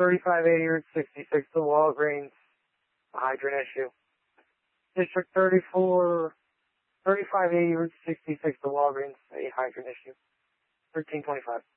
3580 Route 66 to Walgreens, a hydrant issue. District 3580 Route 66 to Walgreens, a hydrant issue. 1325.